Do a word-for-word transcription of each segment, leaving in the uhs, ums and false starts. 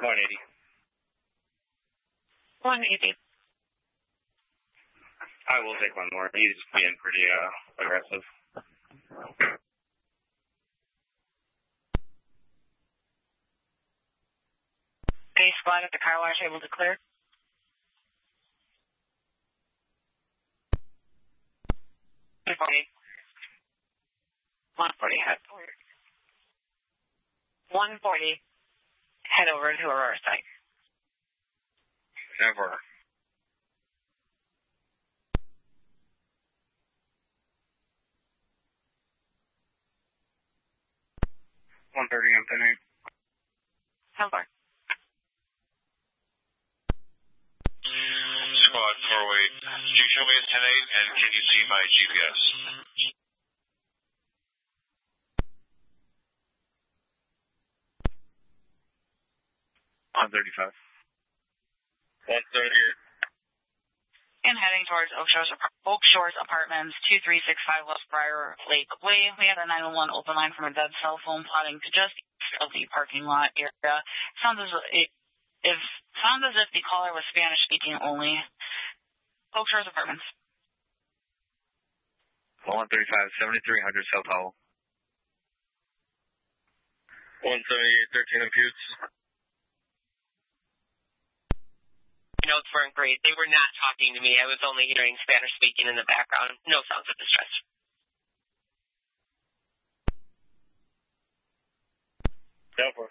one eighty. one eighty. I will take one more. He's being pretty uh, aggressive. A squad at the car wash able to clear. one forty. one forty head forward. one forty head over to Aurora site. Never. one thirty on ten eight. Hello. Squad four eight. Can you show me a ten eight and can you see my G P S? one thirty-five. one thirty-eight. And heading towards Oak Shores, Oak Shores Apartments, two three six five West Briar Lake Way. We have a nine one one open line from a dead cell phone plotting to just east of the parking lot area. Sounds as if, if sounds as if the caller was Spanish speaking only. Oak Shores Apartments. one thirty-five, seventy-three hundred South Howell. one seventy-eight, thirteen imputes. Notes weren't great. They were not talking to me. I was only hearing Spanish speaking in the background. No sounds of distress. Over.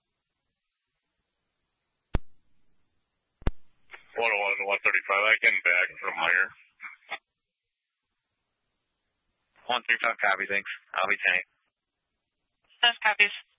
one oh one to one thirty-five. I can back from here. one thirty-five copy, thanks. I'll be tank. That's copies.